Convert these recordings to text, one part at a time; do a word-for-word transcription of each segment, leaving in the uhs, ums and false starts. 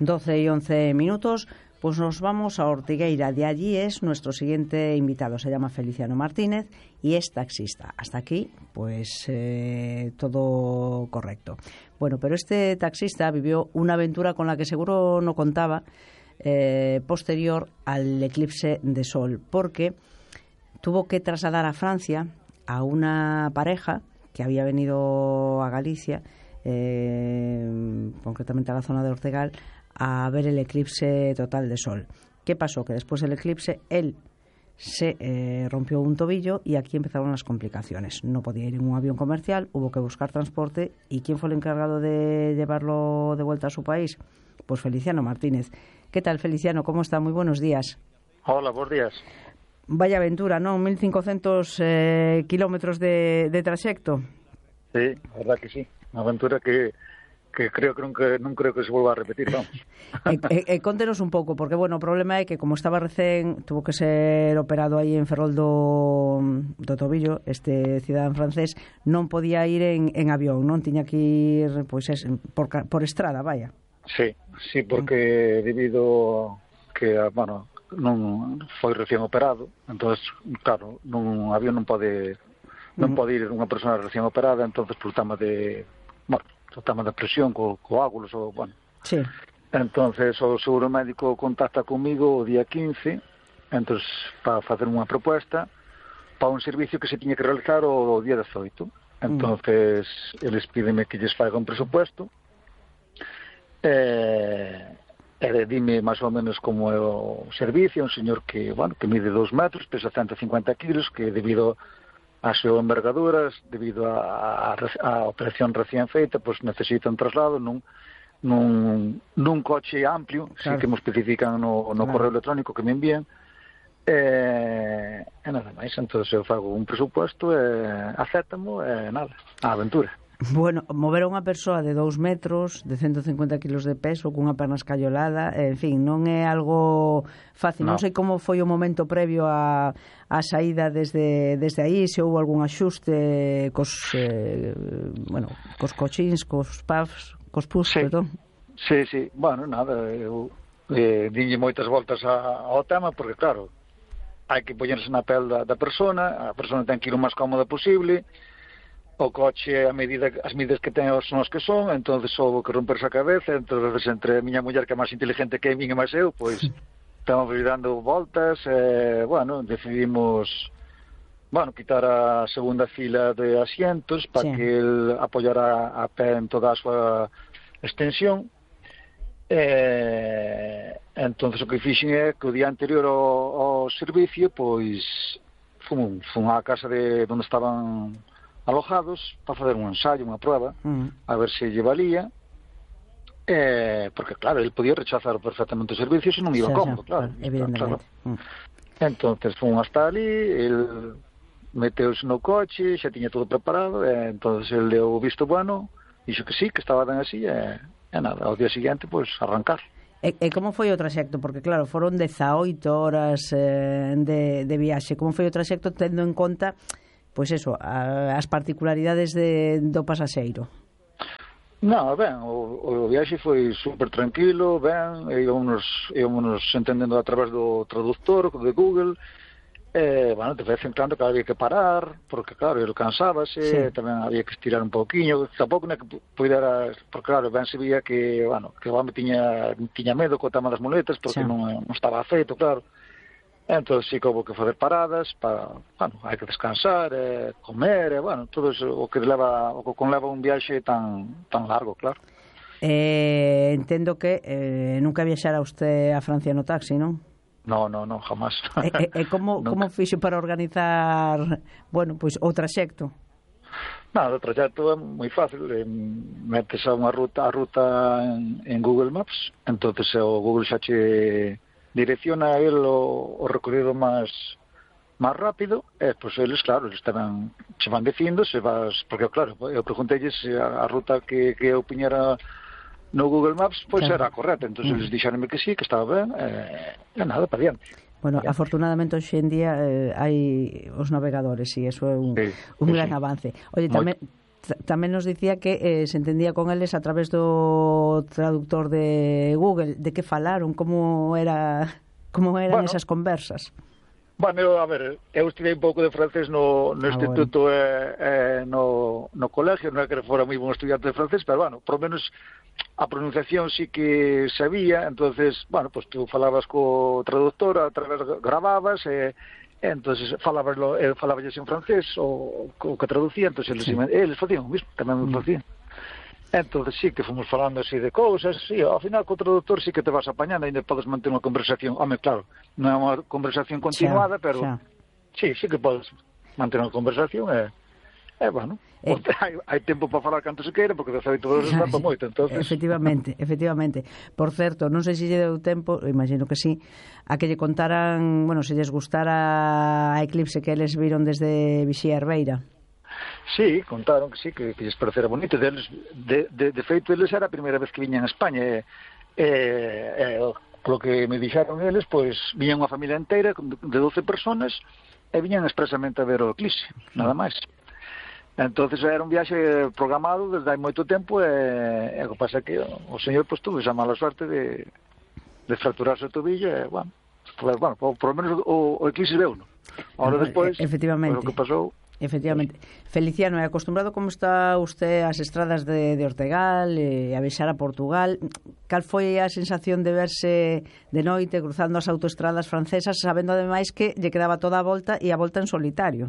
doce y once minutos, pues nos vamos a Ortigueira. De allí es nuestro siguiente invitado. Se llama Feliciano Martínez y es taxista. Hasta aquí, pues eh, todo correcto. Bueno, pero este taxista vivió una aventura con la que seguro no contaba eh, posterior al eclipse de sol, porque tuvo que trasladar a Francia a una pareja que había venido a Galicia, eh, concretamente a la zona de Ortegal, a ver el eclipse total de sol. ¿Qué pasó? Que después del eclipse él se eh, rompió un tobillo y aquí empezaron las complicaciones. No podía ir en un avión comercial, hubo que buscar transporte. ¿Y quién fue el encargado de llevarlo de vuelta a su país? Pues Feliciano Martínez. ¿Qué tal, Feliciano? ¿Cómo está? Muy buenos días. Hola, buenos días. Vaya aventura, ¿no? mil cincuenta eh, kilómetros de, de trayecto. Sí, la verdad que sí. Una aventura que, que creo que nunca, non creo que se vuelva a repetir, vamos. eh, eh, eh, contenos un pouco, porque, bueno, o problema é que como estaba recén, tuvo que ser operado aí en Ferrol do, do tobillo, este cidadán francés, non podía ir en, en avión, non? Tiña que ir, pois, es, por, por estrada, vaya. Sí, sí, porque debido que, bueno, non foi recién operado, entonces, claro, nun avión non pode non pode ir unha persona recién operada, entonces por tema de, bueno, por tema de presión co, coágulos ou, bueno. Sí. Entonces o seguro médico contacta comigo o día quince, entonces para facer unha proposta para un servicio que se tiña que realizar o día dezoito. Entonces mm. eles pídeme que lles faiga un presupuesto. Eh E dime máis ou menos como é o servicio, un señor que, bueno, que mide dos metros, pesa ciento cincuenta kilos, que debido ás súas envergaduras, debido á operación recién feita, pues necesita un traslado nun, nun, nun coche amplio, claro. Sí que me especifican no, no claro. Correo electrónico que me envían, e, e nada máis. Entón eu fago un presupuesto e acéptamo e nada, a aventura. Bueno, mover a unha persoa de dous metros, de ciento cincuenta kilos de peso, cunha perna escallolada, en fin, non é algo fácil. No. Non sei como foi o momento previo a, a saída desde, desde aí, se houve algún axuste cos, eh, bueno, cos cochins, cos pubs, cos pus, sí. perdón. Sí, sí, bueno, nada, eu eh, dinlle moitas voltas a, ao tema, porque claro, hai que poñerse na pel da, da persona, a persona ten que ir o máis cómoda posible. O coche, a medida, as medidas que ten son as que son, entonces houve que romperse a cabeza, entonces entre a miña muller que é máis inteligente que a miña máis eu, pois estamos dando voltas, e, bueno, decidimos, bueno, quitar a segunda fila de asientos para sí. que el apoyara a pé en toda a súa extensión. E, entonces o que fixen é que o día anterior ao, ao servicio, pois fun, fun á casa de onde estaban alojados para fazer un ensayo, unha prueba, mm. a ver se lle valía, eh, porque claro, ele podía rechazar perfectamente o servicio se non iba sí, cómodo, sí, claro, evidentemente. Claro. Mm. Entonces fun hasta ali, el meteuse no coche, xa tiña todo preparado, e entonces el deu o visto bueno, dixo que sí, que estaba ben así, e, e nada, ao día seguinte, pois, pues, arrancar. E, e como foi o traxecto? Porque claro, foron dezaoito horas eh, de, de viaxe. Como foi o traxecto tendo en conta pois eso, as particularidades de, do pasaxeiro? Non, ben, o, o viaxe foi super tranquilo, ben, íbamos, íbamos entendendo a través do traductor de Google, e, bueno, de vez en cando que había que parar, porque, claro, ele cansábase, sí. Tamén había que estirar un pouquiño, tampouco non que pudera, porque, claro, ben se vía que, bueno, que o home tiña, tiña medo co tema das muletas, porque sí. non, non estaba feito, claro. Entón, sí que houve que fazer paradas para, bueno, hai que descansar, eh, comer, eh, bueno, todo eso, o que leva, o que conleva un viaxe tan tan largo, claro. Eh, entendo que eh, nunca viaxara usted a Francia no taxi, non? No, no, no, jamás. E, e, e como, como fixo para organizar, bueno, pois o traxecto? Nada, o traxecto é moi fácil, eh, metes a unha ruta, a ruta en, en Google Maps, entonces o Google xa che direcciona a él o, o recorrido máis máis rápido, e, pois, eles, claro, eles tamén se van dicindo, se vas, porque, claro, eu preguntei se a, a ruta que, que eu puñera no Google Maps, pois claro. Era correcta, entón mm. eles dixeronme que sí, que estaba ben, e, e nada, para diante. Bueno, ya. Afortunadamente hoxe en día eh, hai os navegadores e iso é un, sí, un sí, gran sí. avance. Oye, tamén, tamén nos dicía que eh, se entendía con eles a través do traductor de Google. De que falaron? Como era como eran bueno, esas conversas? Bueno, eu, a ver, eu estudei un pouco de francés no, no ah, instituto bueno. e, e no, no colegio, non é que fora moi bon estudiante de francés, pero, bueno, por lo menos a pronunciación sí que sabía, entonces, bueno, pues tú falabas co traductor, a través grababas, e, e entonces falabas, eh, falabas en francés, o, o que traducía, entonces eles, sí. eles facían o mismo, tamén me mm. facían. Entonces sí que fomos falando así de cousas, sí, ao final co traductor sí que te vas apañando, ainda podes manter unha conversación, home, claro, non é unha conversación continuada, xa, pero xa. sí, sí que podes manter unha conversación e, e bueno, eh, hai, hai tempo para falar canto se queira, porque de feito todos dá para moito, entonces... Efectivamente, efectivamente. Por certo, non sei se lle deu tempo, imagino que sí, a que lle contaran, bueno, se lles gustara a Eclipse que eles viron desde Vixía Herbeira. Sí, contaron que sí, que, que lles parecera bonito. Deles, de, de, de feito, eles era a primeira vez que viñan a España. E, e, e polo que me dixeron eles, pois, viñan unha familia inteira de doce personas e viñan expresamente a ver o eclipse, nada máis. Entonces era un viaxe programado desde hai moito tempo e, e o que pasa é que o señor pois, tuvo esa mala suerte de, de fracturarse o tobillo e, bueno, pues, bueno por, por lo menos o, o eclipse veu, no? Ahora despois, efectivamente. Pues, o que pasou... Efectivamente. Feliciano, é acostumbrado como está usted ás estradas de, de Ortegal, eh, a viaxar a Portugal. Cal foi a sensación de verse de noite cruzando as autoestradas francesas, sabendo ademais que lle quedaba toda a volta e a volta en solitario?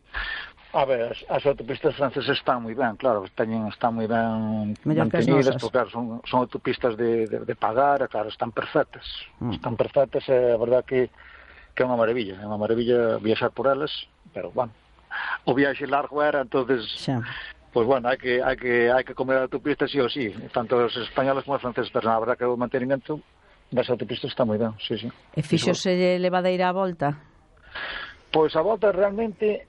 A ver, as, as autopistas francesas están moi ben, claro, están, están moi ben mantenidas, porque claro, son, son autopistas de, de, de pagar, claro, están perfectas. Mm. Están perfectas, é a verdad que, que é unha maravilla, é unha maravilla viaxar por elas, pero, bueno, o viaxe largo era, entonces xa. Pues bueno, hai que hai que hai que comer a autopista sí ou sí, tanto os españoles como os franceses, pero na verdad que o mantenimento das autopistas está moi ben, sí, sí. E fíxose levadeira a volta? Pois a volta realmente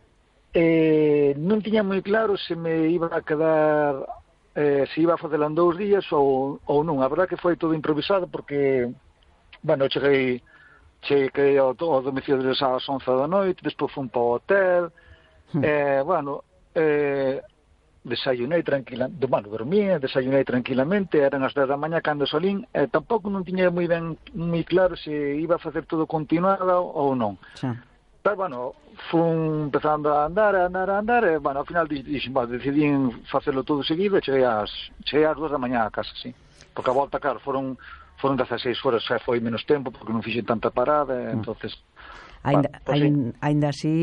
eh, non tiña moi claro se me iba a quedar eh, se iba a facer en dous días ou, ou non, a verdad que foi todo improvisado porque, bueno, cheguei cheguei ao, ao domicilio ás once da noite, despois fui para o hotel. Eh, bueno, eh, desayunei tranquilamente, bueno, dormía, desayunei tranquilamente, eran as dez da mañá cando salín, e eh, tampouco non tiña moi ben, moi claro se iba a facer todo continuado ou non. Sí. Pero, bueno, fun empezando a andar, a andar, a andar, e, bueno, ao final dixen, bueno, decidín facelo todo seguido e cheguei ás, cheguei ás dúas da mañá a casa, sí. Porque a volta, claro, foron, foron dezaseis horas, xa foi menos tempo, porque non fixen tanta parada, e, mm. entonces... Ainda, bueno, pues, sí. Ainda así...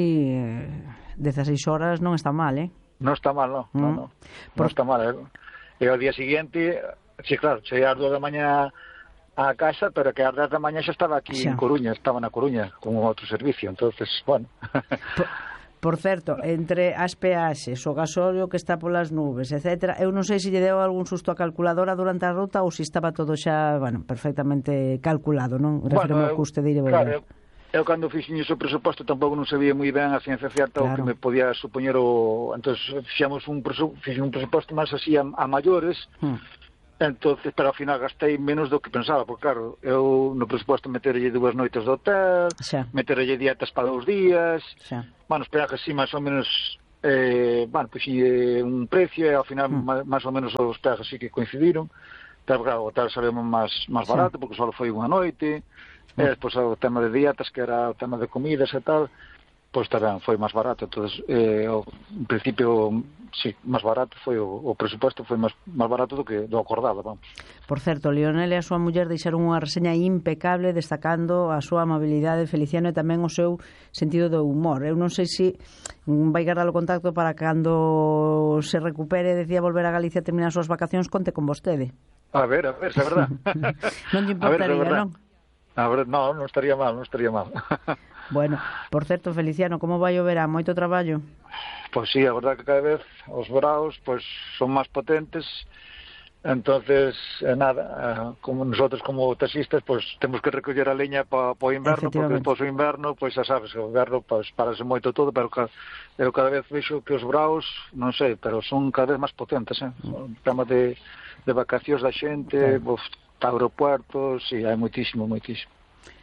dezasseis horas non está mal, eh? Non está mal, non, mm. non, non. Por... non está mal, eh? E ao día seguinte, sí, claro, cheguei ás dúas da mañá a casa, pero que ás dez da mañá xa estaba aquí xa. En Coruña, estaba na Coruña, con outro servicio, entonces, bueno... Por, por certo, entre as peaxes, o gasóleo que está polas nubes, etcétera, eu non sei se lle deu algún susto a calculadora durante a ruta ou se estaba todo xa, bueno, perfectamente calculado, non? Refirmo bueno, ao custe de ir e volver. Claro, eu cando fixen iso presuposto tampouco non sabía moi ben a ciencia certa claro. O que me podía supoñer o... Entón, fixamos un, presu... fixen un presuposto máis así a, a maiores, hmm. entonces, pero ao final gastei menos do que pensaba, porque claro, eu no presuposto meterlle dúas noites de hotel, xa. Meterlle dietas para dous días, xa. Bueno, espera que así máis ou menos, eh, bueno, pois pues, un precio, e ao final hmm. máis ou menos os peajes así que coincidiron, pero claro, o hotel sabemos máis, máis barato, porque só foi unha noite... E despois o tema de dietas, que era o tema de comidas e tal, pois tamén foi máis barato. Entón, eh, o, en principio, sí, máis barato foi o, o presupuesto foi máis, máis barato do que do acordado, vamos. Por certo, Lionel e a súa muller deixaron unha reseña impecable destacando a súa amabilidade, Feliciano, e tamén o seu sentido de humor. Eu non sei se vai guardar o contacto para cando se recupere, decía, volver a Galicia a terminar as súas vacacións, conte con vostede. A ver, a ver, se é verdad. Non lle importaría, non? A ver, no, non estaría mal, non estaría mal. Bueno, por certo, Feliciano, como vai o verán? Moito traballo? Pois sí, a verdad que cada vez os veraos pois, son máis potentes, entonces, eh, nada, eh, como nosotros como taxistas, pois temos que recoller a leña para pa o inverno, porque despois o inverno, pois xa sabes, o inverno pois, parase moito todo, pero ca, eu cada vez vexo que os veraos, non sei, pero son cada vez máis potentes, eh? O tema de, de vacacións da xente, claro. Buf, aeropuertos, e sí, hai moitísimo, moitísimo.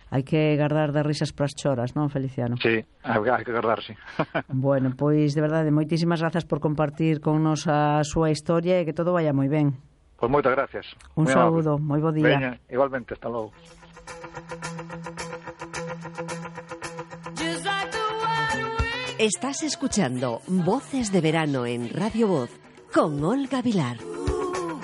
hai que guardar de risas pras choras, non, Feliciano? Sí, hai, hai que guardar, sí. Bueno, pois de verdade, moitísimas grazas por compartir con nos a súa historia e que todo vaya moi ben. Pois moitas gracias. Un moi saúdo, amable. moi bo día. Veña, igualmente, hasta logo. Estás escuchando Voces de Verano en Radio Voz con Olga Vilar.